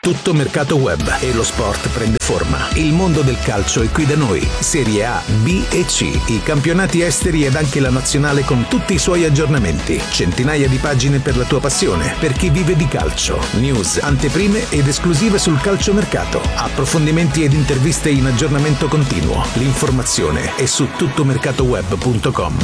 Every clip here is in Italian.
Tutto mercato web e lo sport prende forma. Il mondo del calcio è qui da noi. Serie A, B e C, i campionati esteri ed anche la nazionale con tutti i suoi aggiornamenti. Centinaia di pagine per la tua passione, per chi vive di calcio. News, anteprime ed esclusive sul calciomercato. Approfondimenti ed interviste in aggiornamento continuo. L'informazione è su tuttomercatoweb.com.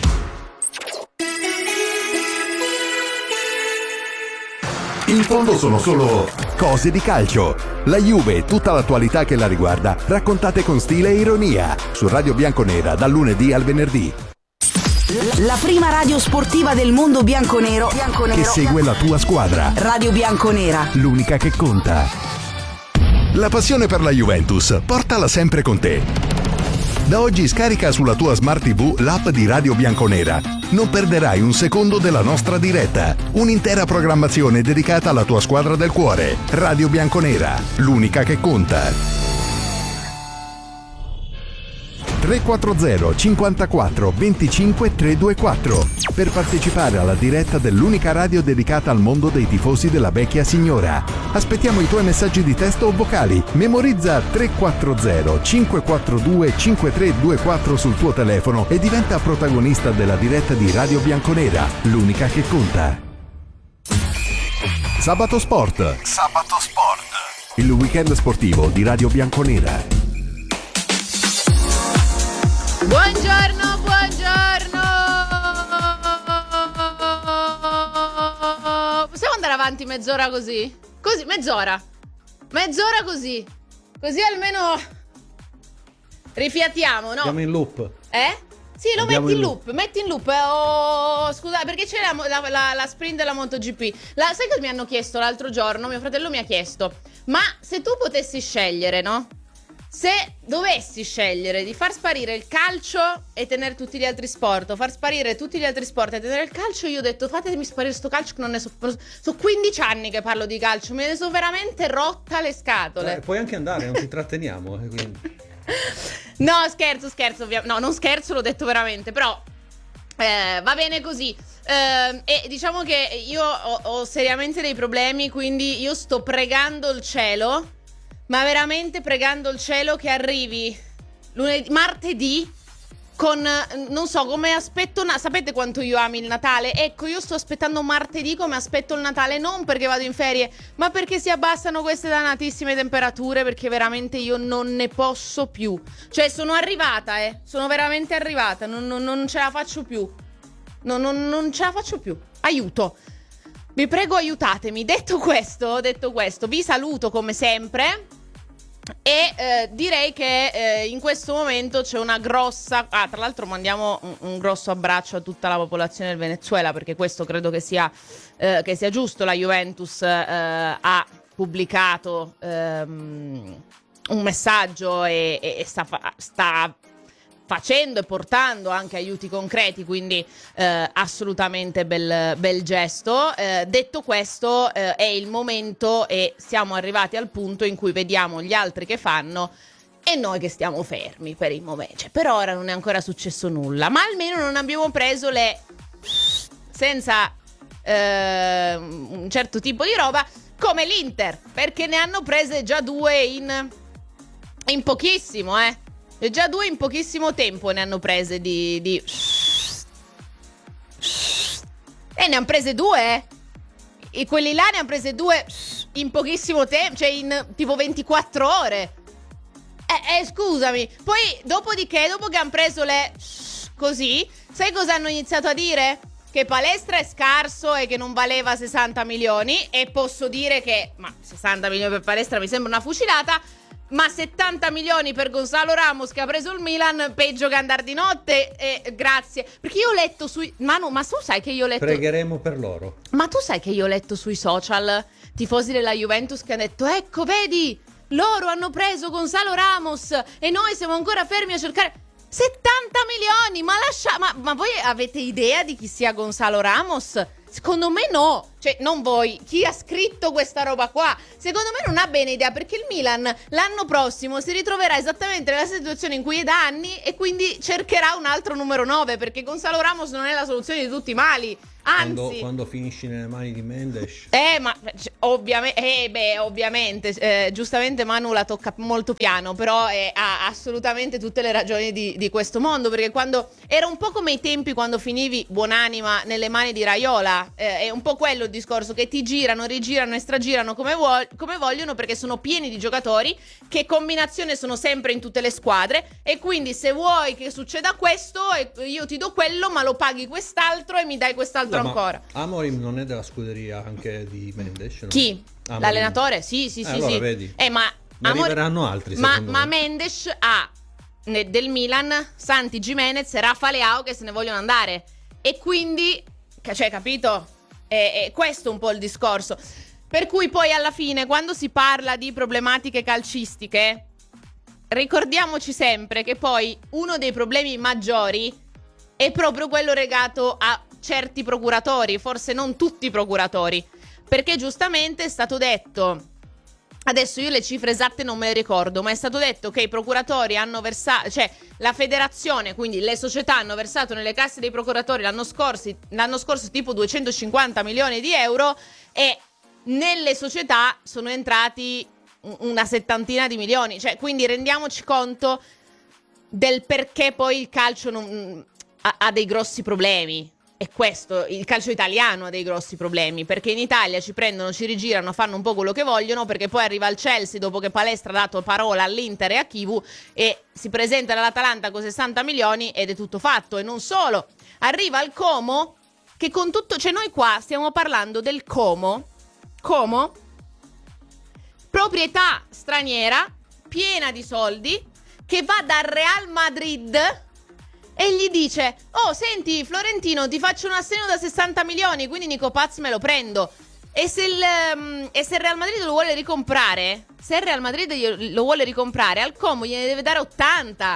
In fondo sono solo cose di calcio. La Juve e tutta l'attualità che la riguarda, raccontate con stile e ironia. Su Radio Bianconera, dal lunedì al venerdì. La prima radio sportiva del mondo bianconero Che segue la tua squadra. Radio Bianconera. L'unica che conta. La passione per la Juventus, portala sempre con te. Da oggi scarica sulla tua Smart TV l'app di Radio Bianconera. Non perderai un secondo della nostra diretta. Un'intera programmazione dedicata alla tua squadra del cuore. Radio Bianconera, l'unica che conta. 340 54 25 324 per partecipare alla diretta dell'unica radio dedicata al mondo dei tifosi della vecchia signora. Aspettiamo i tuoi messaggi di testo o vocali. Memorizza 340 542 5324 sul tuo telefono e diventa protagonista della diretta di Radio Bianconera, l'unica che conta. Sabato Sport. Sabato Sport. Il weekend sportivo di Radio Bianconera. Buongiorno. Possiamo andare avanti mezz'ora così? Così, mezz'ora così. Così almeno rifiatiamo, no? Andiamo in loop. Sì, lo Andiamo metti in loop. Scusa, perché c'è la sprint della MotoGP. Sai che mi hanno chiesto l'altro giorno? Mio fratello mi ha chiesto: ma se tu potessi scegliere, no? Se dovessi scegliere di far sparire il calcio e tenere tutti gli altri sport, o far sparire tutti gli altri sport e tenere il calcio, io ho detto fatemi sparire sto calcio che non ne so 15 anni che parlo di calcio, me ne sono veramente rotta le scatole. Puoi anche andare, non ti tratteniamo, quindi. No, scherzo, no, non scherzo, l'ho detto veramente, però va bene così. E diciamo che io ho seriamente dei problemi, quindi io sto pregando il cielo, ma veramente pregando il cielo che arrivi martedì con, non so, come aspetto, sapete quanto io ami il Natale? Ecco, io sto aspettando martedì come aspetto il Natale, non perché vado in ferie, ma perché si abbassano queste dannatissime temperature, perché veramente io non ne posso più. Cioè, sono veramente arrivata, non ce la faccio più. Non ce la faccio più. Aiuto. Vi prego, aiutatemi. Detto questo, vi saluto come sempre e direi che in questo momento c'è una grossa... tra l'altro mandiamo un grosso abbraccio a tutta la popolazione del Venezuela, perché questo credo che sia giusto. La Juventus ha pubblicato un messaggio e sta facendo e portando anche aiuti concreti, quindi assolutamente bel gesto. Detto questo, è il momento e siamo arrivati al punto in cui vediamo gli altri che fanno e noi che stiamo fermi per il momento. Cioè, per ora non è ancora successo nulla, ma almeno non abbiamo preso senza un certo tipo di roba come l'Inter, perché ne hanno prese già due in pochissimo, E già due in pochissimo tempo ne hanno prese di... E ne hanno prese due, E quelli là ne hanno prese due in pochissimo tempo, cioè in tipo 24 ore. Scusami. Poi, dopo che hanno preso le... Così, sai cosa hanno iniziato a dire? Che Palestra è scarso e che non valeva 60 milioni. E posso dire che... Ma 60 milioni per Palestra mi sembra una fucilata. Ma 70 milioni per Gonzalo Ramos che ha preso il Milan, peggio che andare di notte. Grazie. Perché io ho letto sui... Manu, ma tu sai che io ho letto... Pregheremo per loro. Ma tu sai che io ho letto sui social tifosi della Juventus che hanno detto: ecco, vedi, loro hanno preso Gonzalo Ramos e noi siamo ancora fermi a cercare... 70 milioni, ma voi avete idea di chi sia Gonzalo Ramos? Secondo me no, cioè non voi, chi ha scritto questa roba qua, secondo me non ha bene idea, perché il Milan l'anno prossimo si ritroverà esattamente nella situazione in cui è da anni e quindi cercherà un altro numero 9, perché Gonzalo Ramos non è la soluzione di tutti i mali. Anzi, quando finisci nelle mani di Mendes. Ovviamente, giustamente Manu la tocca molto piano, però ha assolutamente tutte le ragioni di questo mondo, perché quando era un po' come i tempi quando finivi buonanima nelle mani di Raiola, è un po' quello il discorso, che ti girano, rigirano e stragirano come vogliono, perché sono pieni di giocatori che combinazione sono sempre in tutte le squadre, e quindi se vuoi che succeda questo io ti do quello, ma lo paghi quest'altro e mi dai quest'altro ancora. Amorim non è della scuderia anche di Mendes? No? Chi? Amorim. L'allenatore? Sì. Allora vedi. Ma Ne arriveranno altri, ma secondo me. Mendes ha del Milan Santi Gimenez e Rafa Leao che se ne vogliono andare, e quindi, cioè, capito? È questo un po' il discorso, per cui poi alla fine quando si parla di problematiche calcistiche ricordiamoci sempre che poi uno dei problemi maggiori è proprio quello legato a certi procuratori, forse non tutti i procuratori, perché giustamente è stato detto, adesso io le cifre esatte non me le ricordo, ma è stato detto che i procuratori hanno versato, cioè la federazione, quindi le società hanno versato nelle casse dei procuratori l'anno scorso tipo 250 milioni di euro, e nelle società sono entrati una settantina di milioni, cioè quindi rendiamoci conto del perché poi il calcio ha dei grossi problemi. E questo, il calcio italiano ha dei grossi problemi, perché in Italia ci prendono, ci rigirano, fanno un po' quello che vogliono, perché poi arriva il Chelsea dopo che Palestra ha dato parola all'Inter e a Chivu e si presenta all'Atalanta con 60 milioni ed è tutto fatto. E non solo, arriva il Como che con tutto, cioè noi qua stiamo parlando del Como, proprietà straniera piena di soldi, che va dal Real Madrid e gli dice: oh, senti Florentino, ti faccio un assegno da 60 milioni, quindi Nico Paz me lo prendo. E se il Real Madrid lo vuole ricomprare, al Como gliene deve dare 80.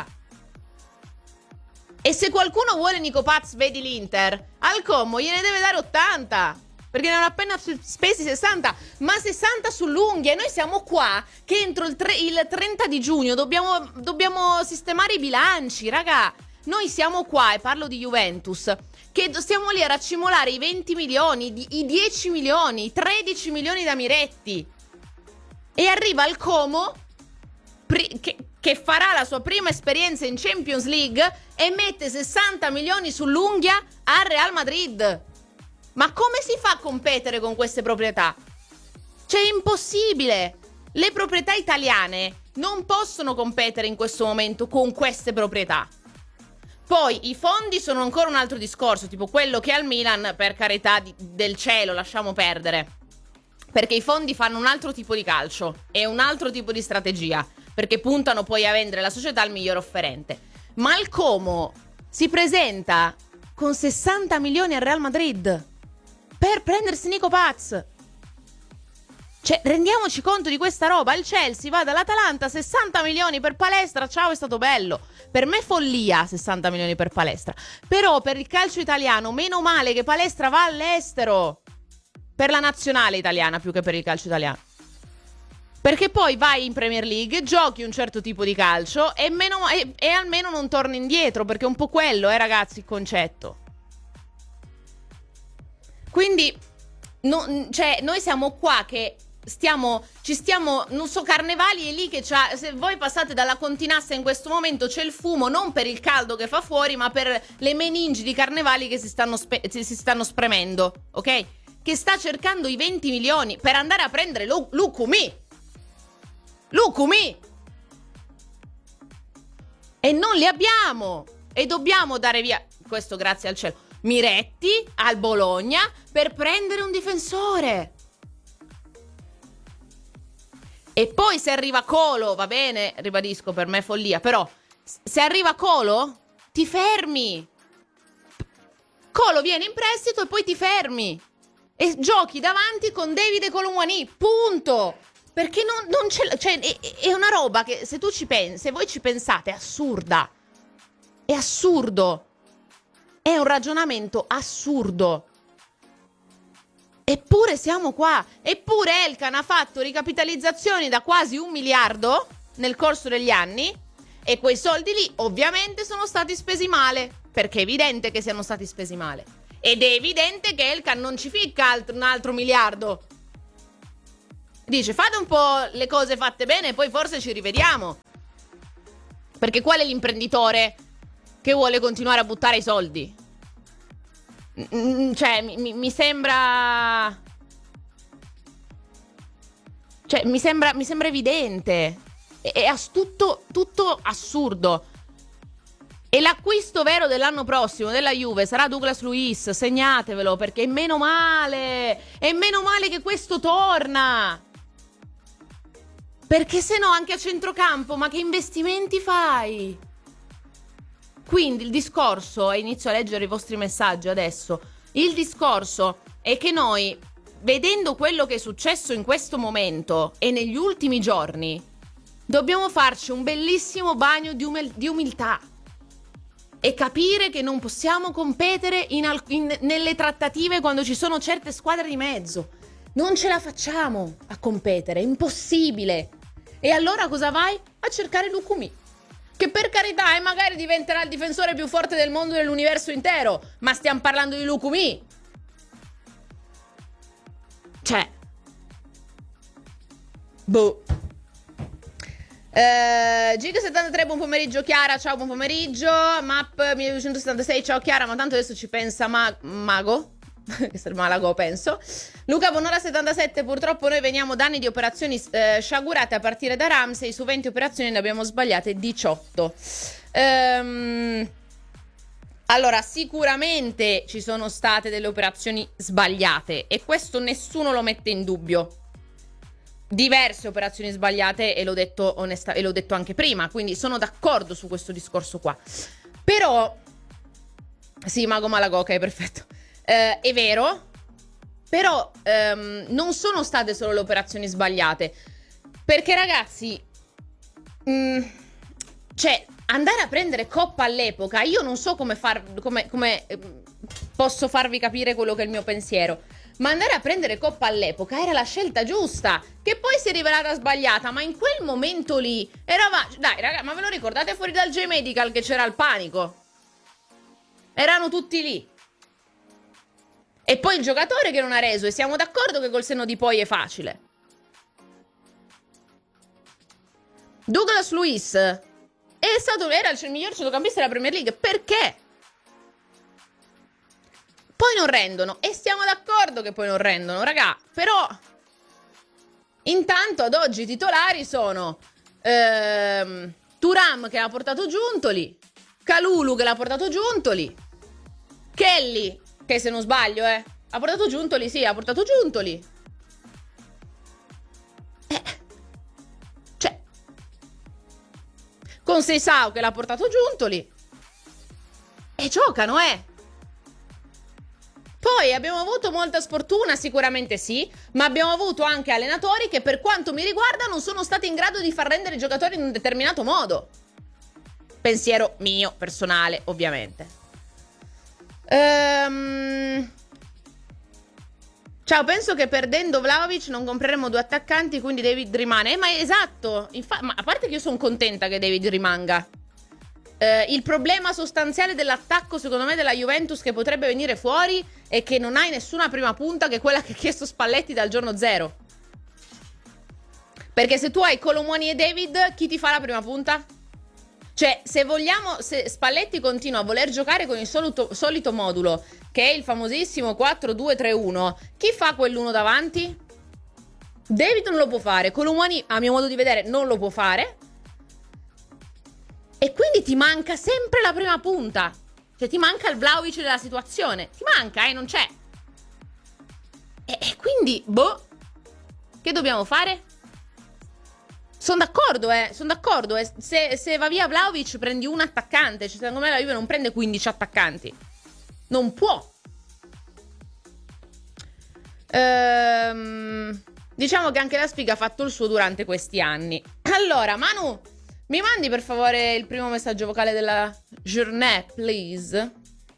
E se qualcuno vuole Nico Paz, vedi l'Inter, al Como gliene deve dare 80, perché ne hanno appena spesi 60, ma 60 sull'unghia. E noi siamo qua che entro il 30 di giugno dobbiamo sistemare i bilanci, raga. Noi siamo qua, e parlo di Juventus, che stiamo lì a raccimolare i 20 milioni, i 10 milioni, i 13 milioni da Miretti. E arriva il Como, che farà la sua prima esperienza in Champions League, e mette 60 milioni sull'unghia al Real Madrid. Ma come si fa a competere con queste proprietà? Cioè, è impossibile. Le proprietà italiane non possono competere in questo momento con queste proprietà. Poi i fondi sono ancora un altro discorso, tipo quello che ha il Milan, per carità del cielo, lasciamo perdere. Perché i fondi fanno un altro tipo di calcio e un altro tipo di strategia, perché puntano poi a vendere la società al miglior offerente. Ma il Como si presenta con 60 milioni al Real Madrid per prendersi Nico Paz. Cioè, rendiamoci conto di questa roba. Il Chelsea va dall'Atalanta, 60 milioni per Palestra, ciao, è stato bello. Per me follia 60 milioni per Palestra. Però per il calcio italiano, meno male che Palestra va all'estero. Per la nazionale italiana più che per il calcio italiano. Perché poi vai in Premier League, giochi un certo tipo di calcio e almeno non torni indietro, perché è un po' quello, ragazzi, il concetto. Quindi, cioè, noi siamo qua che ci stiamo, non so, Carnevali è lì che se voi passate dalla Continassa in questo momento c'è il fumo, non per il caldo che fa fuori, ma per le meningi di Carnevali che si stanno spremendo, ok? Che sta cercando i 20 milioni per andare a prendere Lukumi, e non li abbiamo, e dobbiamo dare via, questo grazie al cielo, Miretti al Bologna per prendere un difensore. E poi se arriva Colo, va bene, ribadisco, per me è follia, però se arriva Colo, ti fermi. Colo viene in prestito e poi ti fermi. E giochi davanti con Davide Colomwani, punto. Perché non c'è, cioè, è una roba che se voi ci pensate, è assurda. È assurdo. È un ragionamento assurdo. Eppure siamo qua. Eppure Elkann ha fatto ricapitalizzazioni da quasi 1 miliardo nel corso degli anni, e quei soldi lì ovviamente sono stati spesi male, perché è evidente che siano stati spesi male. Ed è evidente che Elkan non ci ficca un altro miliardo. Dice, fate un po' le cose fatte bene e poi forse ci rivediamo. Perché qual è l'imprenditore che vuole continuare a buttare i soldi? Cioè, mi sembra... Cioè, mi sembra evidente. È tutto assurdo. E l'acquisto vero dell'anno prossimo della Juve sarà Douglas Luiz, segnatevelo, perché è meno male che questo torna. Perché se no anche a centrocampo, ma che investimenti fai? Quindi il discorso, e inizio a leggere i vostri messaggi adesso, il discorso è che noi, vedendo quello che è successo in questo momento e negli ultimi giorni, dobbiamo farci un bellissimo bagno di umiltà e capire che non possiamo competere nelle trattative quando ci sono certe squadre di mezzo. Non ce la facciamo a competere, è impossibile. E allora cosa vai? A cercare Lukumi, che per carità magari diventerà il difensore più forte del mondo e dell'universo intero, ma stiamo parlando di Lukumi. Cioè, boh. Gig73, buon pomeriggio Chiara, ciao, buon pomeriggio. Map 1276, ciao Chiara, ma tanto adesso ci pensa Mago, che sarà Malago penso. Luca Bonora 77, purtroppo noi veniamo da anni di operazioni sciagurate a partire da Ramsey, su 20 operazioni ne abbiamo sbagliate 18. Allora, sicuramente ci sono state delle operazioni sbagliate e questo nessuno lo mette in dubbio. Diverse operazioni sbagliate e l'ho detto anche prima, quindi sono d'accordo su questo discorso qua. Però sì, Mago Malago, ok, perfetto. È vero, però non sono state solo le operazioni sbagliate, perché ragazzi, cioè andare a prendere Coppa all'epoca, io non so come posso farvi capire quello che è il mio pensiero. Ma andare a prendere Coppa all'epoca era la scelta giusta, che poi si è rivelata sbagliata, ma in quel momento lì dai raga, ma ve lo ricordate fuori dal J-Medical che c'era il panico? Erano tutti lì. E poi il giocatore che non ha reso, e siamo d'accordo che col senno di poi è facile. Douglas Luiz era il miglior centrocampista della Premier League, perché? Poi non rendono, e stiamo d'accordo che poi non rendono, raga, però intanto ad oggi i titolari sono Thuram che l'ha portato Giuntoli, Kalulu che l'ha portato Giuntoli, Kelly che se non sbaglio ha portato Giuntoli, sì, ha portato Giuntoli. Cioè, con Seisao che l'ha portato Giuntoli e giocano, Poi abbiamo avuto molta sfortuna, sicuramente sì, ma abbiamo avuto anche allenatori che per quanto mi riguarda non sono stati in grado di far rendere i giocatori in un determinato modo. Pensiero mio, personale, ovviamente. Ciao, penso che perdendo Vlahovic non compreremo 2 attaccanti, quindi David rimane. Ma esatto, ma a parte che io sono contenta che David rimanga. Il problema sostanziale dell'attacco, secondo me, della Juventus che potrebbe venire fuori è che non hai nessuna prima punta, che è quella che ha chiesto Spalletti dal giorno 0. Perché se tu hai Colomoni e David, chi ti fa la prima punta? Cioè, se Spalletti continua a voler giocare con il solito modulo, che è il famosissimo 4-2-3-1, chi fa quell'1 davanti? David non lo può fare, Colomoni, a mio modo di vedere, non lo può fare. E quindi ti manca sempre la prima punta. Cioè ti manca il Vlahovic della situazione. Ti manca, non c'è. E quindi, che dobbiamo fare? Sono d'accordo, sono d'accordo. Se va via Vlahovic prendi un attaccante. Cioè, secondo me la Juve non prende 15 attaccanti. Non può. Diciamo che anche la sfiga ha fatto il suo durante questi anni. Allora, Manu, mi mandi per favore il primo messaggio vocale della journée, please?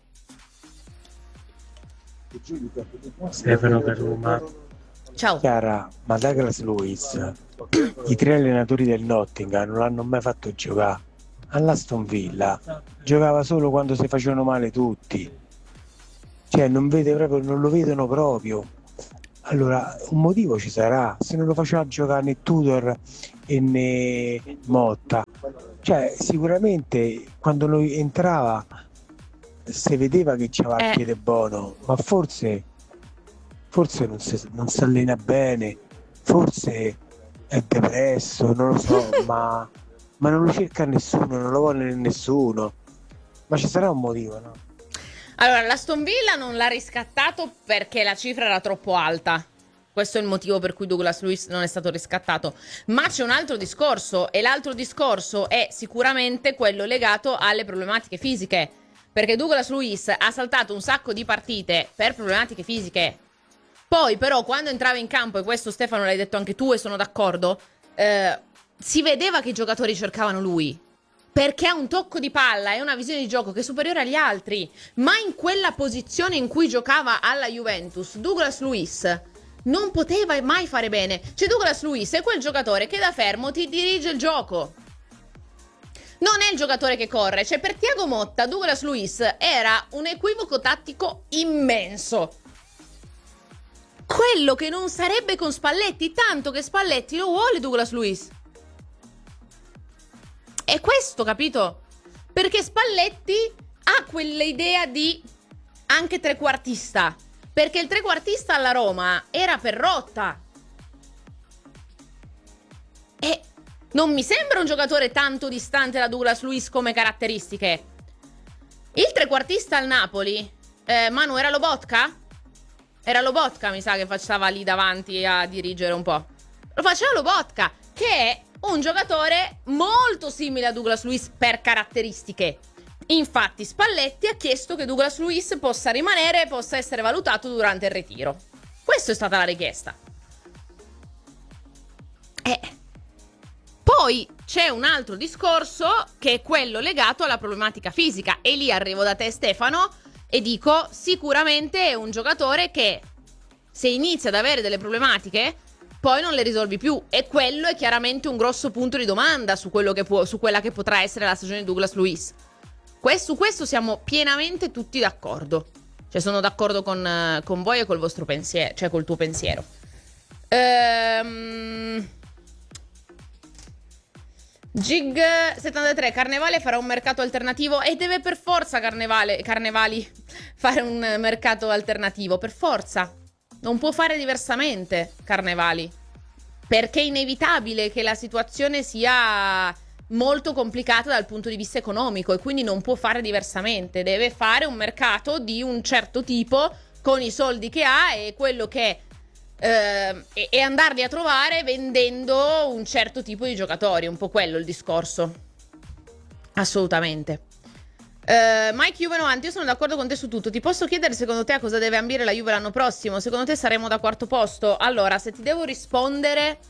Stefano da Roma. Ciao. Chiara, ma Douglas Luiz, i 3 allenatori del Nottingham non l'hanno mai fatto giocare. All'Aston Villa giocava solo quando si facevano male tutti. Cioè non lo vedono proprio. Allora, un motivo ci sarà, se non lo faceva giocare né Tudor e né Motta. Cioè, sicuramente quando lui entrava si vedeva che c'aveva il piede buono, ma forse non si allena bene, forse è depresso, non lo so, ma non lo cerca nessuno, non lo vuole nessuno. Ma ci sarà un motivo, no? Allora, l'Aston Villa non l'ha riscattato perché la cifra era troppo alta. Questo è il motivo per cui Douglas Luiz non è stato riscattato. Ma c'è un altro discorso, e l'altro discorso è sicuramente quello legato alle problematiche fisiche. Perché Douglas Luiz ha saltato un sacco di partite per problematiche fisiche. Poi però quando entrava in campo, e questo Stefano l'hai detto anche tu e sono d'accordo, si vedeva che i giocatori cercavano lui. Perché ha un tocco di palla e una visione di gioco che è superiore agli altri. Ma in quella posizione in cui giocava alla Juventus, Douglas Luiz non poteva mai fare bene. Cioè Douglas Luiz è quel giocatore che da fermo ti dirige il gioco. Non è il giocatore che corre. Cioè per Thiago Motta Douglas Luiz era un equivoco tattico immenso. Quello che non sarebbe con Spalletti, tanto che Spalletti lo vuole Douglas Luiz. È questo, capito? Perché Spalletti ha quell'idea di anche trequartista. Perché il trequartista alla Roma era Perrotta. E non mi sembra un giocatore tanto distante da Douglas Luiz come caratteristiche. Il trequartista al Napoli, Manu, era Lobotka? Era Lobotka, mi sa, che stava lì davanti a dirigere un po'. Lo faceva Lobotka, che è un giocatore molto simile a Douglas Luiz per caratteristiche. Infatti Spalletti ha chiesto che Douglas Luiz possa rimanere e possa essere valutato durante il ritiro. Questa è stata la richiesta. Poi c'è un altro discorso che è quello legato alla problematica fisica. E lì arrivo da te, Stefano, e dico sicuramente è un giocatore che se inizia ad avere delle problematiche poi non le risolvi più, e quello è chiaramente un grosso punto di domanda su quella che potrà essere la stagione di Douglas Luiz. Su questo siamo pienamente tutti d'accordo. Cioè sono d'accordo con voi e col vostro pensiero, cioè col tuo pensiero. Gig73, Carnevale farà un mercato alternativo e deve per forza Carnevali fare un mercato alternativo, per forza. Non può fare diversamente Carnevali, perché è inevitabile che la situazione sia molto complicata dal punto di vista economico e quindi non può fare diversamente. Deve fare un mercato di un certo tipo con i soldi che ha e quello che e andarli a trovare vendendo un certo tipo di giocatori. Un po' quello il discorso. Assolutamente. Mike Juve 90, io sono d'accordo con te su tutto. Ti posso chiedere secondo te a cosa deve ambire la Juve l'anno prossimo? Secondo te saremo da quarto posto? Allora, se ti devo rispondere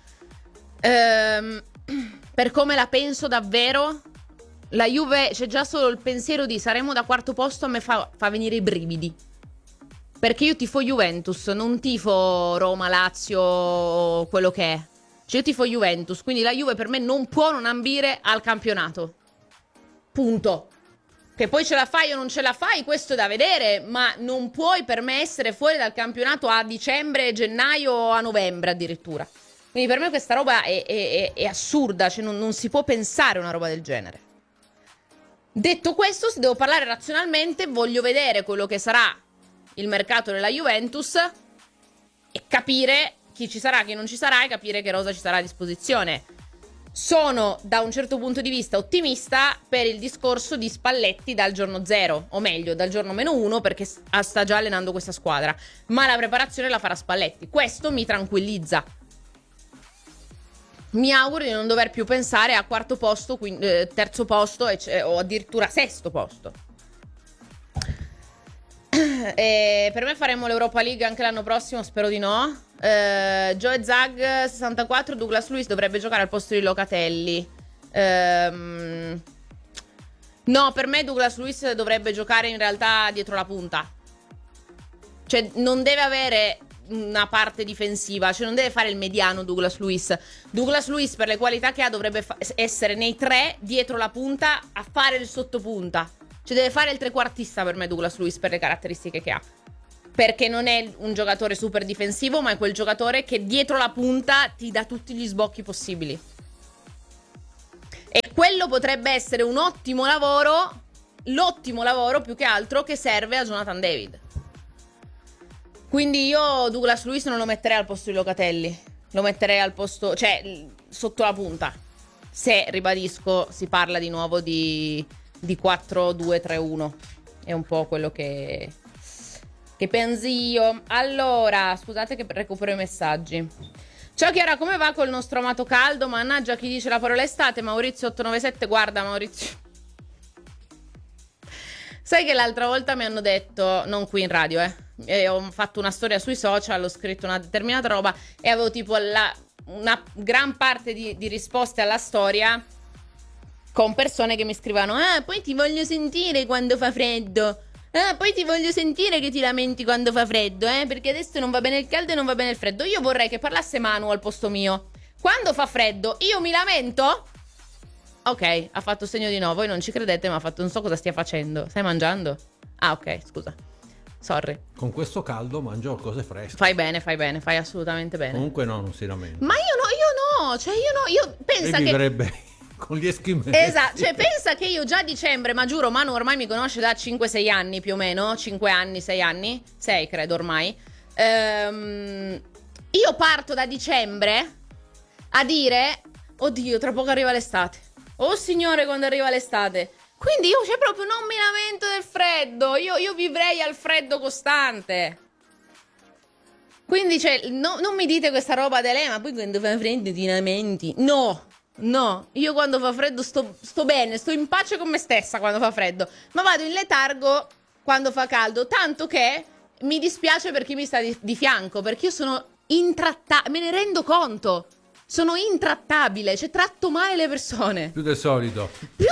per come la penso davvero, la Juve, c'è già solo il pensiero di saremo da quarto posto, a me fa venire i brividi. Perché io tifo Juventus, non tifo Roma, Lazio, quello che è. Cioè io tifo Juventus, quindi la Juve per me non può non ambire al campionato. Punto. Che poi ce la fai o non ce la fai, questo è da vedere, ma non puoi per me essere fuori dal campionato a dicembre, gennaio o a novembre addirittura. Quindi per me questa roba è assurda, cioè non si può pensare una roba del genere. Detto questo, se devo parlare razionalmente, voglio vedere quello che sarà il mercato della Juventus e capire chi ci sarà, chi non ci sarà e capire che rosa ci sarà a disposizione. Sono da un certo punto di vista ottimista per il discorso di Spalletti dal giorno 0, o meglio dal giorno -1, perché sta già allenando questa squadra, ma la preparazione la farà Spalletti. Questo mi tranquillizza. Mi auguro di non dover più pensare a quarto posto, terzo posto o addirittura sesto posto. Per me faremo l'Europa League anche l'anno prossimo, spero di no. Joe Zag 64, Douglas Luiz dovrebbe giocare al posto di Locatelli. No, per me Douglas Luiz dovrebbe giocare in realtà dietro la punta. Cioè non deve avere una parte difensiva, cioè non deve fare il mediano Douglas Luiz. Douglas Luiz per le qualità che ha dovrebbe essere nei tre dietro la punta a fare il sottopunta. Cioè deve fare il trequartista per me Douglas Luiz per le caratteristiche che ha. Perché non è un giocatore super difensivo, ma è quel giocatore che dietro la punta ti dà tutti gli sbocchi possibili. E quello potrebbe essere un ottimo lavoro, l'ottimo lavoro più che altro che serve a Jonathan David. Quindi io Douglas Luiz non lo metterei al posto di Locatelli, lo metterei al posto, cioè sotto la punta. Se, ribadisco, si parla di nuovo di 4-2-3-1. È un po' quello che penso io. Allora, scusate che recupero i messaggi. Ciao Chiara, come va col nostro amato caldo? Mannaggia chi dice la parola estate. Maurizio 897, guarda Maurizio, sai che l'altra volta mi hanno detto, non qui in radio, ho fatto una storia sui social, ho scritto una determinata roba e avevo tipo una gran parte di risposte alla storia con persone che mi scrivevano: poi ti voglio sentire quando fa freddo, poi ti voglio sentire che ti lamenti quando fa freddo, perché adesso non va bene il caldo e non va bene il freddo. Io vorrei che parlasse Manu al posto mio. Quando fa freddo io mi lamento? Ok, ha fatto segno di no, voi non ci credete, ma ha fatto, non so cosa stia facendo. Stai mangiando? Ah, ok, scusa. Sorry. Con questo caldo mangio cose fresche. Fai bene, fai assolutamente bene. Comunque no, non si lamenta. Ma io no, cioè io pensa e che vivrebbe con gli eschimesi. Esatto, cioè pensa che io già a dicembre, ma giuro, Manu ormai mi conosce da 5-6 anni più o meno, 5 anni, 6 anni, 6 credo ormai. Io parto da dicembre a dire: oddio, tra poco arriva l'estate. Oh signore, quando arriva l'estate. Quindi io cioè proprio non mi lamento del freddo. Io vivrei al freddo costante. Quindi cioè non mi dite questa roba ma poi quando fa freddo ti lamenti. No, io quando fa freddo sto bene, sto in pace con me stessa quando fa freddo, ma vado in letargo quando fa caldo, tanto che mi dispiace per chi mi sta di fianco, perché io sono intrattabile, me ne rendo conto. Sono intrattabile, cioè tratto male le persone. Più del solito.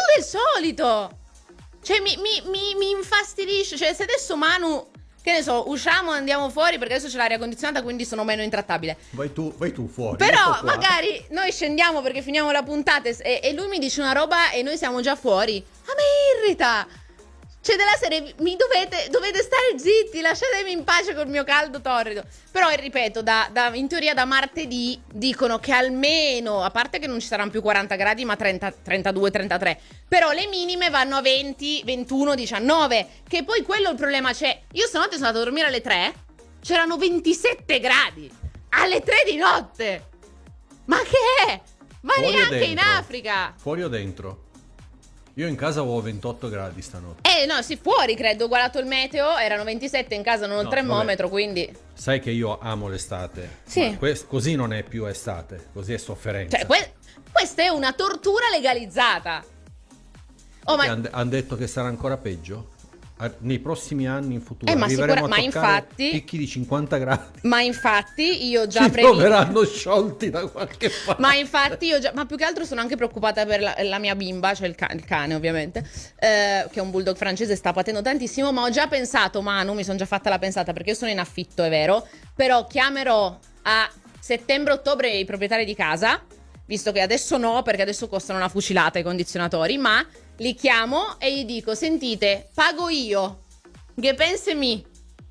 Cioè mi infastidisce. Cioè se adesso Manu, che ne so, usciamo, andiamo fuori, perché adesso c'è l'aria condizionata, quindi sono meno intrattabile. Vai tu fuori. Però magari noi scendiamo perché finiamo la puntata e lui mi dice una roba e noi siamo già fuori. A me irrita. Cioè della serie, dovete stare zitti, lasciatemi in pace col mio caldo torrido. Però ripeto, in teoria da martedì dicono che almeno, a parte che non ci saranno più 40 gradi ma 30, 32, 33, però le minime vanno a 20, 21, 19, che poi quello è il problema. Cioè io stanotte sono andata a dormire alle 3, c'erano 27 gradi alle 3 di notte. Ma che è? Ma Fuori neanche in Africa. Fuori o dentro? Io in casa avevo 28 gradi stanotte. No, sì, fuori credo, ho guardato il meteo, erano 27, in casa non ho il termometro, quindi... Sai che io amo l'estate. Sì. Così non è più estate, così è sofferenza. Cioè, questa è una tortura legalizzata. Hanno detto che sarà ancora peggio? Nei prossimi anni in futuro ma arriveremo a toccare infatti, picchi di 50 gradi. Ma infatti io già ci troveranno sciolti da qualche parte. Ma infatti ma più che altro sono anche preoccupata per la mia bimba, cioè il cane ovviamente, che è un bulldog francese, sta patendo tantissimo. Ma ho già pensato, Manu, mi sono già fatta la pensata, perché io sono in affitto, è vero, però chiamerò a settembre-ottobre i proprietari di casa, visto che adesso no, perché adesso costano una fucilata i condizionatori, ma li chiamo e gli dico: sentite, pago io, che pensemi,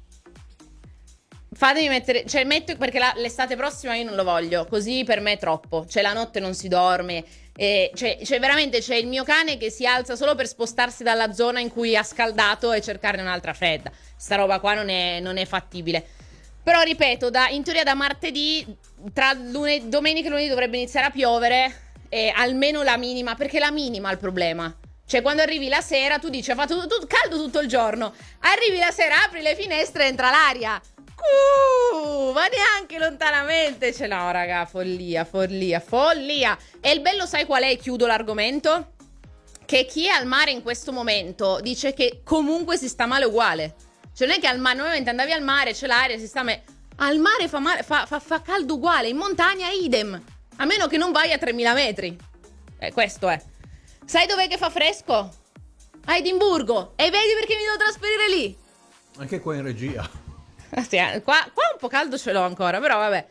fatemi mettere, cioè metto, perché l'estate prossima io non lo voglio, così per me è troppo, cioè la notte non si dorme, cioè veramente c'è il mio cane che si alza solo per spostarsi dalla zona in cui ha scaldato e cercarne un'altra fredda. Sta roba qua non è fattibile. Però ripeto, in teoria da martedì, tra domenica e lunedì dovrebbe iniziare a piovere, almeno la minima, perché la minima è il problema. Cioè quando arrivi la sera tu dici: ha fatto caldo tutto il giorno, arrivi la sera, apri le finestre e entra l'aria, ma neanche lontanamente. Cioè no raga, follia. E il bello sai qual è? Chiudo l'argomento, che chi è al mare in questo momento dice che comunque si sta male uguale. Cioè non è che al mare, normalmente andavi al mare, c'è l'aria, si sta al mare fa caldo uguale, in montagna idem, a meno che non vai a 3000 metri. Questo è. Sai dov'è che fa fresco? A Edimburgo. E vedi perché mi devo trasferire lì? Anche qua in regia. Sì, qua un po' caldo ce l'ho ancora, però vabbè.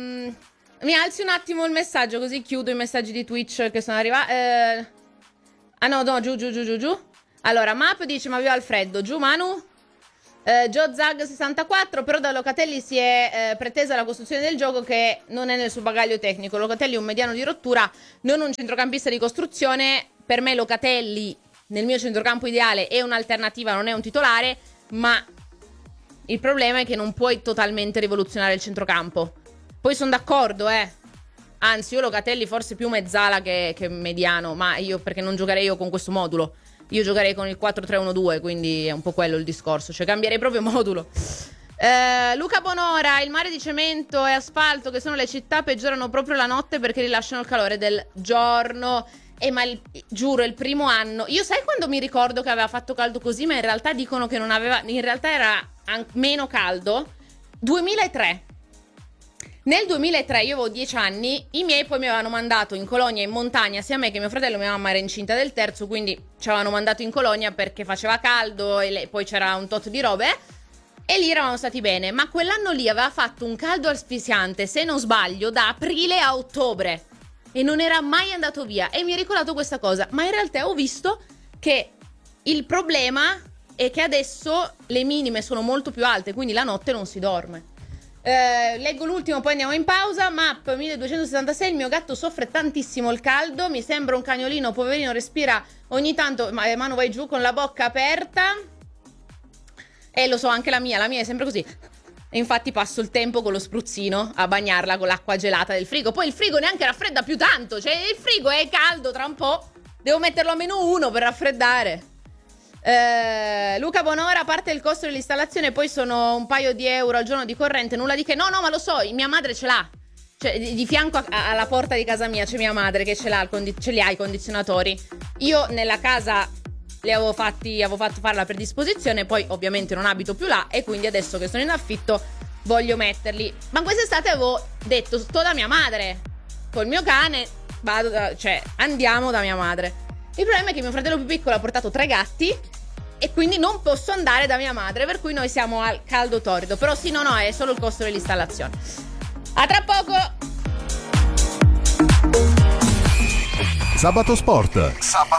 Mi alzi un attimo il messaggio, così chiudo i messaggi di Twitch che sono arrivati. Ah no, giù. Allora, Map dice ma viva Alfredo, giù Manu. Joe Zag 64, però da Locatelli si è pretesa la costruzione del gioco che non è nel suo bagaglio tecnico. Locatelli è un mediano di rottura, non un centrocampista di costruzione. Per me Locatelli nel mio centrocampo ideale è un'alternativa, non è un titolare, ma il problema è che non puoi totalmente rivoluzionare il centrocampo. Poi sono d'accordo, anzi io Locatelli forse più mezzala che mediano, ma io perché non giocherei io con questo modulo. Io giocherei con il 4-3-1-2, quindi è un po' quello il discorso, cioè cambierei proprio modulo. Luca Bonora, il mare di cemento e asfalto che sono le città peggiorano proprio la notte perché rilasciano il calore del giorno. Ma giuro, il primo anno, io sai quando mi ricordo che aveva fatto caldo così, ma in realtà dicono che non aveva, in realtà era meno caldo? 2003. Nel 2003 io avevo 10 anni, i miei poi mi avevano mandato in colonia in montagna, sia me che mio fratello, mia mamma era incinta del terzo, quindi ci avevano mandato in colonia perché faceva caldo e poi c'era un tot di robe e lì eravamo stati bene, ma quell'anno lì aveva fatto un caldo asfissiante, se non sbaglio, da aprile a ottobre e non era mai andato via e mi ho ricordato questa cosa, ma in realtà ho visto che il problema è che adesso le minime sono molto più alte, quindi la notte non si dorme. Leggo l'ultimo, poi andiamo in pausa. Map 1276, il mio gatto soffre tantissimo il caldo, mi sembra un cagnolino, poverino, respira ogni tanto, Manu vai giù con la bocca aperta. Lo so, anche la mia è sempre così. E infatti passo il tempo con lo spruzzino a bagnarla con l'acqua gelata del frigo. Poi il frigo neanche raffredda più tanto, cioè il frigo è caldo, tra un po' devo metterlo a -1 per raffreddare. Luca Bonora, a parte il costo dell'installazione, poi sono un paio di euro al giorno di corrente, nulla di che. No, ma lo so, mia madre ce l'ha, cioè di fianco alla porta di casa mia c'è mia madre che ce li ha i condizionatori. Io nella casa avevo fatto fare la predisposizione, poi ovviamente non abito più là e quindi adesso che sono in affitto voglio metterli. Ma quest'estate avevo detto sto da mia madre col mio cane, andiamo da mia madre. Il problema è che mio fratello più piccolo ha portato 3 gatti e quindi non posso andare da mia madre, per cui noi siamo al caldo torrido. Però sì, no, è solo il costo dell'installazione. A tra poco! Sabato Sport.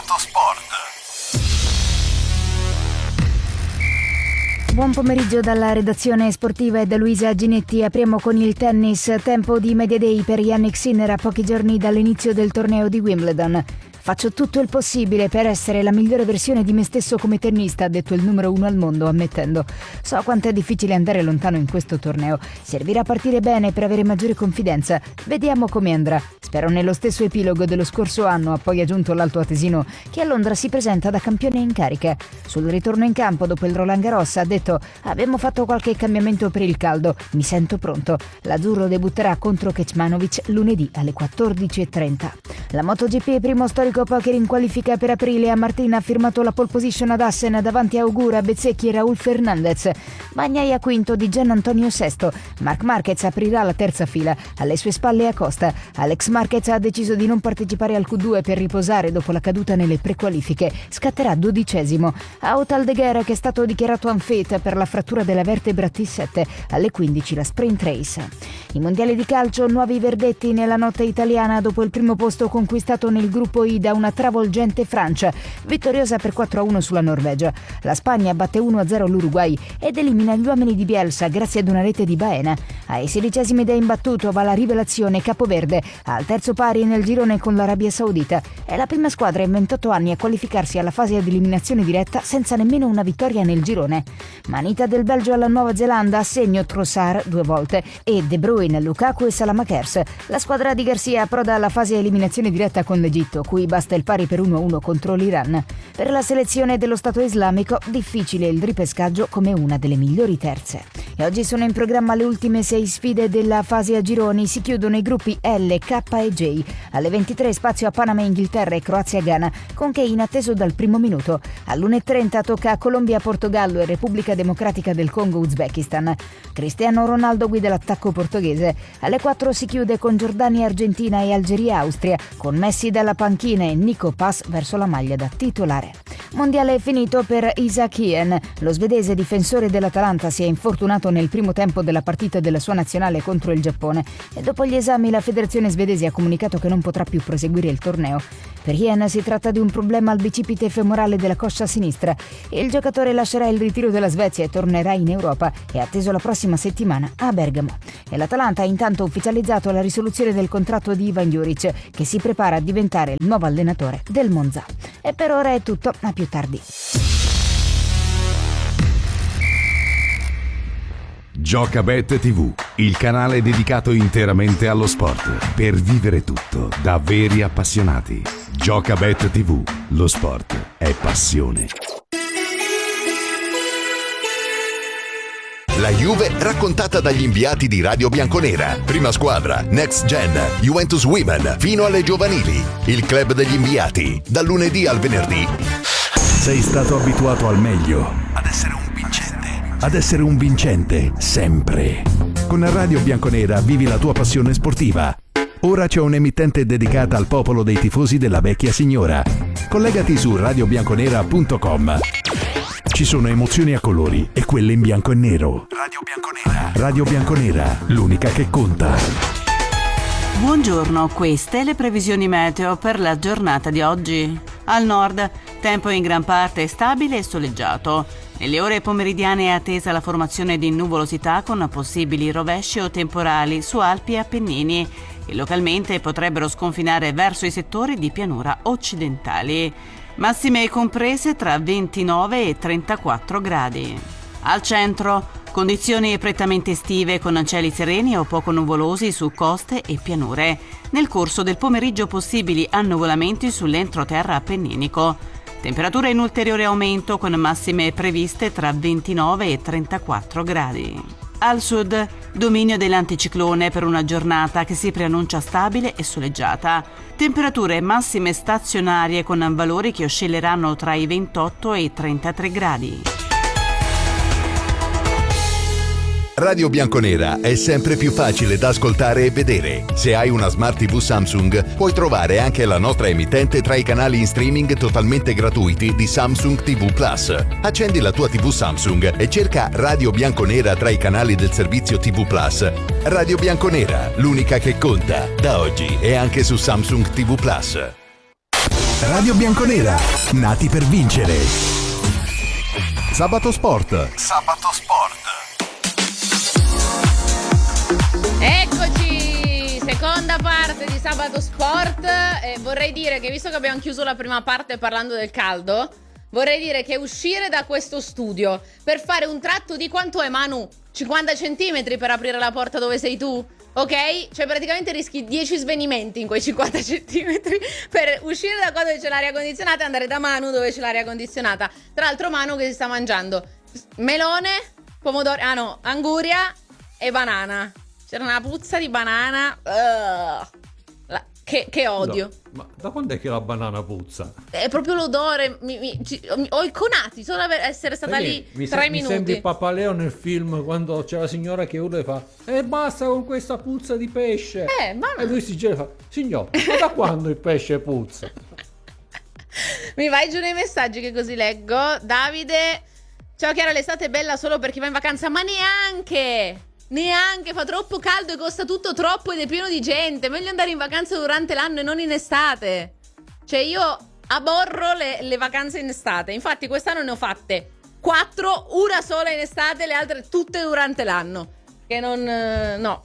Buon pomeriggio dalla redazione sportiva e da Luisa Ginetti. Apriamo con il tennis. Tempo di media day per Jannik Sinner a pochi giorni dall'inizio del torneo di Wimbledon. Faccio tutto il possibile per essere la migliore versione di me stesso come tennista, ha detto il numero 1 al mondo, ammettendo: so quanto è difficile andare lontano in questo torneo. Servirà partire bene per avere maggiore confidenza. Vediamo come andrà. Spero nello stesso epilogo dello scorso anno, ha poi aggiunto l'altoatesino, che a Londra si presenta da campione in carica. Sul ritorno in campo dopo il Roland Garros ha detto: abbiamo fatto qualche cambiamento per il caldo, mi sento pronto. L'azzurro debutterà contro Kecmanovic lunedì alle 14:30. La MotoGP, primo storico poker in qualifica per aprile, a Martina ha firmato la pole position ad Assen davanti a Augura, Bezzecchi e Raul Fernandez. Bagnaia quinto di Gian Antonio sesto. Marc Marquez aprirà la terza fila, alle sue spalle Acosta. Alex Marquez ha deciso di non partecipare al Q2 per riposare dopo la caduta nelle prequalifiche, scatterà 12°. Out Aldeguer, che è stato dichiarato unfit per la frattura della vertebra T7, alle 15 la sprint race. I mondiali di calcio, nuovi verdetti nella notte italiana dopo il primo posto conquistato nel gruppo I da una travolgente Francia, vittoriosa per 4-1 sulla Norvegia. La Spagna batte 1-0 l'Uruguay ed elimina gli uomini di Bielsa grazie ad una rete di Baena. Ai 16esimi da imbattuto va la rivelazione capoverde, al terzo pari nel girone con l'Arabia Saudita. È la prima squadra in 28 anni a qualificarsi alla fase di eliminazione diretta senza nemmeno una vittoria nel girone. Manita del Belgio alla Nuova Zelanda, a segno Trossard 2 volte e De Bruyne, Lukaku e Salamakers. La squadra di Garcia approda alla fase eliminazione diretta con l'Egitto, cui basta il pari per 1-1 contro l'Iran. Per la selezione dello Stato islamico, difficile il ripescaggio come una delle migliori terze. E oggi sono in programma le ultime 6 sfide della fase a gironi. Si chiudono i gruppi L, K e J. Alle 23 spazio a Panama, Inghilterra e Croazia-Ghana, con Kane atteso dal primo minuto. All'1:30 tocca a Colombia, Portogallo e Repubblica Democratica del Congo, Uzbekistan. Cristiano Ronaldo guida l'attacco portoghese. Alle 4 si chiude con Giordania, Argentina e Algeria, Austria, con Messi dalla panchina e Nico Pass verso la maglia da titolare. Mondiale finito per Isak Hien. Lo svedese difensore dell'Atalanta si è infortunato nel primo tempo della partita della sua nazionale contro il Giappone e dopo gli esami la federazione svedese ha comunicato che non potrà più proseguire il torneo. Per Hien si tratta di un problema al bicipite femorale della coscia sinistra. Il giocatore lascerà il ritiro della Svezia e tornerà in Europa. È atteso la prossima settimana a Bergamo. E l'Atalanta ha intanto ufficializzato la risoluzione del contratto di Ivan Juric, che si prepara a diventare il nuovo allenatore del Monza. E per ora è tutto, a più tardi. Giocabet TV, il canale dedicato interamente allo sport, per vivere tutto da veri appassionati. Giocabet TV, lo sport è passione. La Juve raccontata dagli inviati di Radio Bianconera. Prima squadra, Next Gen, Juventus Women, fino alle giovanili. Il club degli inviati, dal lunedì al venerdì. Sei stato abituato al meglio, ad essere un vincente, sempre. Con Radio Bianconera vivi la tua passione sportiva. Ora c'è un'emittente dedicata al popolo dei tifosi della vecchia signora. Collegati su radiobianconera.com. Ci sono emozioni a colori e quelle in bianco e nero. Radio Bianconera. Radio Bianconera, l'unica che conta. Buongiorno, queste le previsioni meteo per la giornata di oggi. Al nord, tempo in gran parte stabile e soleggiato. Nelle ore pomeridiane è attesa la formazione di nuvolosità con possibili rovesci o temporali su Alpi e Appennini e localmente potrebbero sconfinare verso i settori di pianura occidentali. Massime comprese tra 29 e 34 gradi. Al centro, condizioni prettamente estive con cieli sereni o poco nuvolosi su coste e pianure. Nel corso del pomeriggio possibili annuvolamenti sull'entroterra appenninico. Temperatura in ulteriore aumento con massime previste tra 29 e 34 gradi. Al sud, dominio dell'anticiclone per una giornata che si preannuncia stabile e soleggiata. Temperature massime stazionarie con valori che oscilleranno tra i 28 e i 33 gradi. Radio Bianconera è sempre più facile da ascoltare e vedere. Se hai una Smart TV Samsung, puoi trovare anche la nostra emittente tra i canali in streaming totalmente gratuiti di Samsung TV Plus. Accendi la tua TV Samsung e cerca Radio Bianconera tra i canali del servizio TV Plus. Radio Bianconera, l'unica che conta. Da oggi è anche su Samsung TV Plus. Radio Bianconera, nati per vincere. Sabato Sport. Eccoci, seconda parte di Sabato Sport. Vorrei dire che, visto che abbiamo chiuso la prima parte parlando del caldo, vorrei dire che uscire da questo studio per fare un tratto di quanto è, Manu? 50 centimetri per aprire la porta dove sei tu? Ok? Cioè praticamente rischi 10 svenimenti in quei 50 centimetri per uscire da qua dove c'è l'aria condizionata e andare da Manu dove c'è l'aria condizionata. Tra l'altro Manu che si sta mangiando melone, pomodoro, anguria e banana. C'era una puzza di banana. Che odio. No, ma da quando è che la banana puzza? È proprio l'odore. Ho i conati solo per essere stata lì 3 minuti. Mi sembri Papaleo nel film quando c'è la signora che urla e fa: e basta con questa puzza di pesce. Ma e lui si gira e fa: signor, ma da quando il pesce puzza? Mi vai giù nei messaggi che così leggo. Davide: ciao Chiara, l'estate è bella solo per chi va in vacanza. Ma neanche, fa troppo caldo e costa tutto troppo ed è pieno di gente. Meglio andare in vacanza durante l'anno e non in estate. Cioè io aborro le vacanze in estate. Infatti quest'anno ne ho fatte 4, una sola in estate, le altre tutte durante l'anno. Che non... no.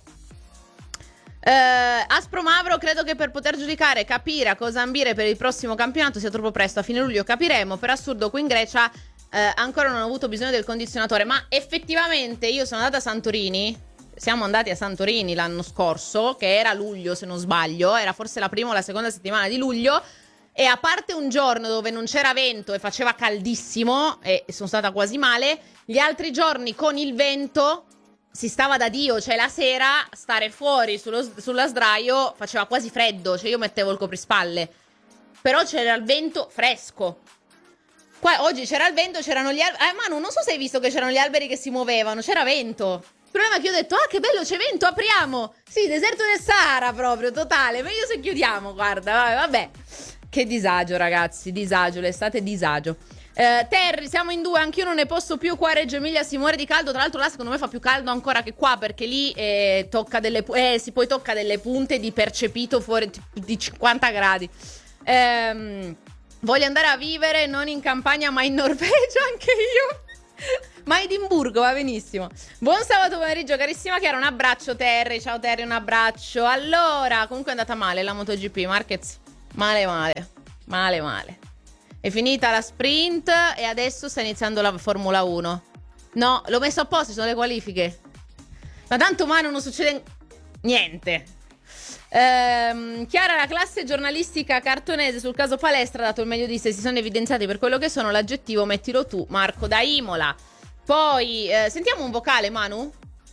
Aspro Mavro: credo che per poter giudicare, capire a cosa ambire per il prossimo campionato sia troppo presto. A fine luglio capiremo. Per assurdo qui in Grecia ancora non ho avuto bisogno del condizionatore. Ma effettivamente io sono andata a Santorini. Siamo andati a Santorini l'anno scorso, che era luglio se non sbaglio. Era forse la prima o la seconda settimana di luglio. E a parte un giorno dove non c'era vento e faceva caldissimo e sono stata quasi male, gli altri giorni con il vento si stava da Dio. Cioè la sera stare fuori sulla sdraio faceva quasi freddo. Cioè io mettevo il coprispalle. Però c'era il vento fresco. Qua oggi c'era il vento, c'erano gli alberi. Manu, non so se hai visto che c'erano gli alberi che si muovevano, c'era vento. Il problema è che io ho detto: che bello, c'è vento, apriamo. Sì, deserto del Sahara proprio, totale. Meglio se chiudiamo, guarda, vabbè. Che disagio, ragazzi, disagio, l'estate disagio. Terry, siamo in 2, anch'io non ne posso più qua a Reggio Emilia, si muore di caldo. Tra l'altro là secondo me fa più caldo ancora che qua, perché lì tocca delle punte di percepito fuori di 50 gradi. Voglio andare a vivere non in campagna ma in Norvegia, anche io. Ma Edimburgo va benissimo. Buon sabato pomeriggio carissima Chiara, un abbraccio Terry. Ciao Terry, un abbraccio. Allora, comunque è andata male la MotoGP, Marquez. Male. È finita la sprint e adesso sta iniziando la Formula 1. No, l'ho messo apposta, ci sono le qualifiche. Ma tanto mano non succede niente. Chiara, la classe giornalistica cartonese sul caso Palestra ha dato il meglio di sé, si sono evidenziati per quello che sono. L'aggettivo mettilo tu, Marco da Imola. Poi sentiamo un vocale, Manu.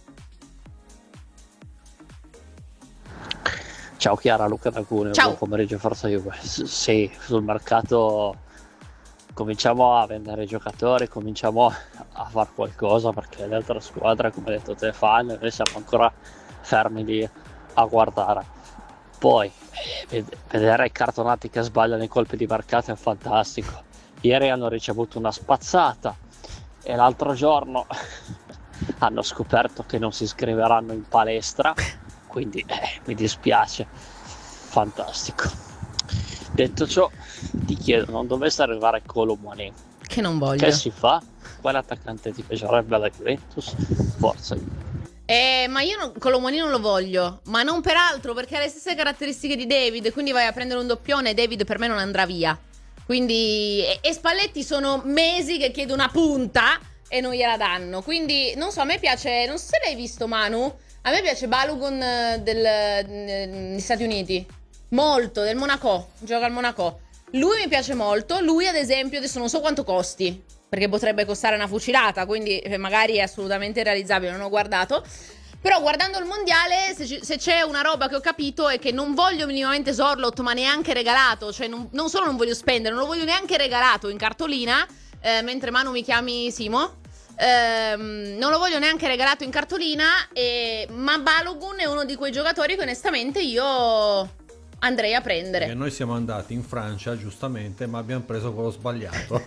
Ciao Chiara, Luca da Cuneo. Ciao. Buon pomeriggio, forza Juve. Sì, sul mercato cominciamo a vendere giocatori, cominciamo a fare qualcosa, perché le altre squadre, come hai detto te, fanno, noi siamo ancora fermi lì a guardare. Poi vedere i cartonati che sbagliano i colpi di mercato è fantastico. Ieri hanno ricevuto una spazzata e l'altro giorno hanno scoperto che non si iscriveranno in palestra, quindi mi dispiace. Fantastico. Detto ciò, ti chiedo, non dovesse arrivare Colomani, che non voglio, che si fa? Quale attaccante ti piacerebbe alla Juventus? Forza. Ma io Colomani non lo voglio, ma non per altro, perché ha le stesse caratteristiche di David, quindi vai a prendere un doppione e David per me non andrà via. Quindi e Spalletti sono mesi che chiede una punta e non gliela danno. Quindi non so, a me piace, non so se l'hai visto Manu, a me piace Balogun degli Stati Uniti, molto, del Monaco, gioca al Monaco. Lui mi piace molto, lui ad esempio adesso non so quanto costi, perché potrebbe costare una fucilata, quindi magari è assolutamente realizzabile, non ho guardato. Però guardando il mondiale, se c'è una roba che ho capito è che non voglio minimamente Sorloth, ma neanche regalato. Cioè non solo non voglio spendere, non lo voglio neanche regalato in cartolina, mentre Manu mi chiami Simo. Non lo voglio neanche regalato in cartolina, ma Balogun è uno di quei giocatori che onestamente io andrei a prendere. E noi siamo andati in Francia, giustamente, ma abbiamo preso quello sbagliato.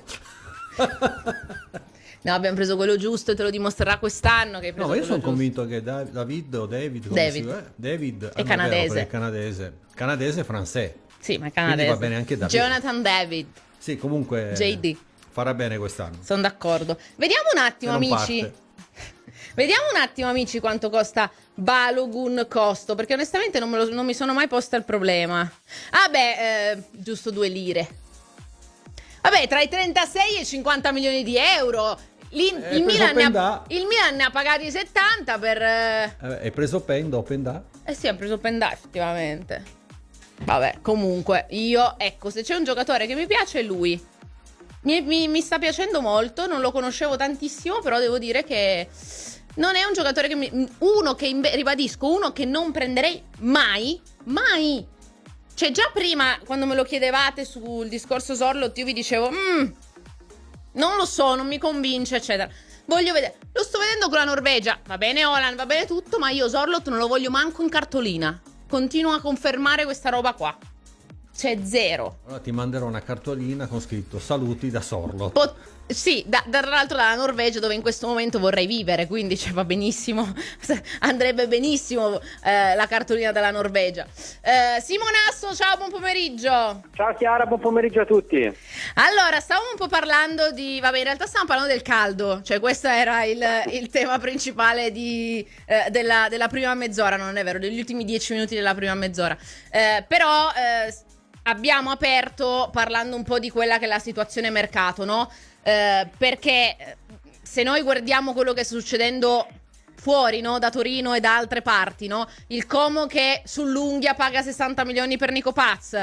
No, abbiamo preso quello giusto e te lo dimostrerà quest'anno che hai preso. No, ma io sono giusto. convinto che David è canadese. Canadese francese. Sì, ma è canadese. Quindi va bene anche David. Jonathan David. Sì, comunque JD. Farà bene quest'anno. Sono d'accordo. Vediamo un attimo, amici. Vediamo un attimo, amici, quanto costa Balogun costo, perché onestamente non mi sono mai posta il problema. Giusto 2 lire. Vabbè, tra i 36 e i 50 milioni di euro. Il Milan ne ha pagati 70 per... Hai preso Penda o Penda? Sì, ha preso Penda, effettivamente. Vabbè, comunque, ecco, se c'è un giocatore che mi piace è lui. Mi sta piacendo molto, non lo conoscevo tantissimo, però devo dire che non è un giocatore che uno che non prenderei mai. Cioè già prima, quando me lo chiedevate sul discorso Sorloth, io vi dicevo non lo so, non mi convince, eccetera. Voglio vedere, lo sto vedendo con la Norvegia, va bene Haaland, va bene tutto, ma io Sorloth non lo voglio manco in cartolina. Continuo a confermare questa roba qua. C'è zero. Allora ti manderò una cartolina con scritto saluti da Sorloth. Sì, tra l'altro dalla Norvegia, dove in questo momento vorrei vivere, quindi va benissimo, andrebbe benissimo la cartolina della Norvegia. Simonasso, ciao, buon pomeriggio. Ciao Chiara, buon pomeriggio a tutti. Allora, stavamo un po' parlando in realtà stavamo parlando del caldo, cioè questo era il tema principale della prima mezz'ora, non è vero, degli ultimi 10 minuti della prima mezz'ora. Però abbiamo aperto parlando un po' di quella che è la situazione mercato, no? Perché se noi guardiamo quello che sta succedendo fuori, no? Da Torino e da altre parti, no? Il Como che sull'unghia paga 60 milioni per Nico Paz,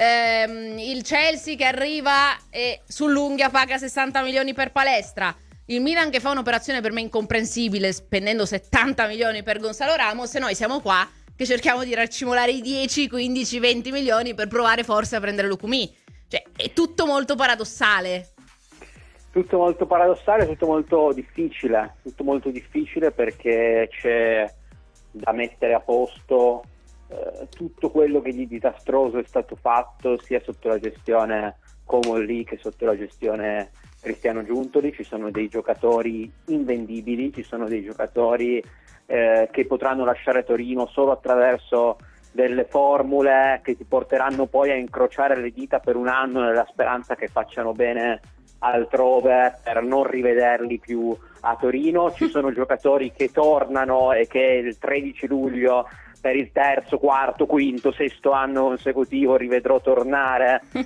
il Chelsea che arriva e sull'unghia paga 60 milioni per Palestra, il Milan che fa un'operazione per me incomprensibile spendendo 70 milioni per Gonzalo Ramos, e noi siamo qua che cerchiamo di raccimolare i 10, 15, 20 milioni per provare forse a prendere Lukumi. Cioè è tutto molto paradossale. Tutto molto paradossale, tutto molto difficile perché c'è da mettere a posto tutto quello che di disastroso è stato fatto sia sotto la gestione Como lì che sotto la gestione Cristiano Giuntoli, ci sono dei giocatori invendibili, ci sono dei giocatori che potranno lasciare Torino solo attraverso delle formule che ti porteranno poi a incrociare le dita per un anno nella speranza che facciano bene altrove per non rivederli più a Torino. Ci sono giocatori che tornano e che il 13 luglio per il terzo, quarto, quinto, sesto anno consecutivo rivedrò tornare